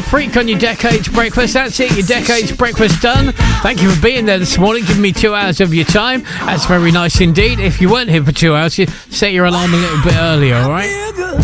Freak on your Decades breakfast. That's it, your Decades breakfast done. Thank you for being there this morning, giving me 2 hours of your time. That's very nice indeed. If you weren't here for 2 hours, you set your alarm a little bit earlier, all right?